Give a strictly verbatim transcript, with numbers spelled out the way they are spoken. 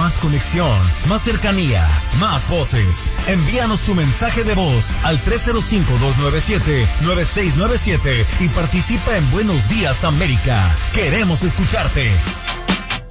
más conexión, más cercanía, más voces. Envíanos tu mensaje de voz al tres cero cinco, dos nueve siete, nueve seis nueve siete y participa en Buenos Días América. Queremos escucharte.